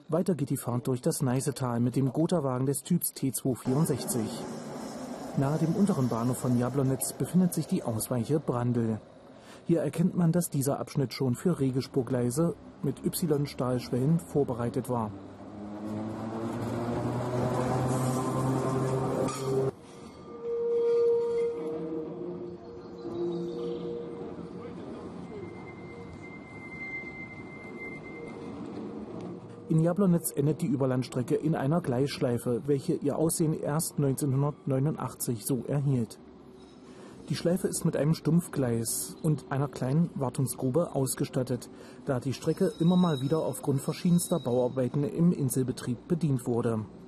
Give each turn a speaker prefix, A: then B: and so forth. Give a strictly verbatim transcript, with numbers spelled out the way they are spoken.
A: Weiter geht die Fahrt durch das Neißetal mit dem Gotha-Wagen des Typs T zweihundertvierundsechzig. Nahe dem unteren Bahnhof von Jablonez befindet sich die Ausweiche Brandl. Hier erkennt man, dass dieser Abschnitt schon für Regelspurgleise mit Y-Stahlschwellen vorbereitet war. In Jablonez endet die Überlandstrecke in einer Gleisschleife, welche ihr Aussehen erst neunzehnhundertneunundachtzig so erhielt. Die Schleife ist mit einem Stumpfgleis und einer kleinen Wartungsgrube ausgestattet, da die Strecke immer mal wieder aufgrund verschiedenster Bauarbeiten im Inselbetrieb bedient wurde.